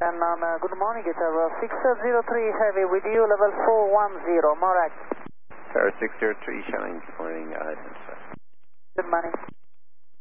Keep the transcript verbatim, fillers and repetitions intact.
And on uh, good morning, it's uh, six zero three Heavy with you, level four one zero, Morag. Tower six zero three, showing good morning, uh, Good morning.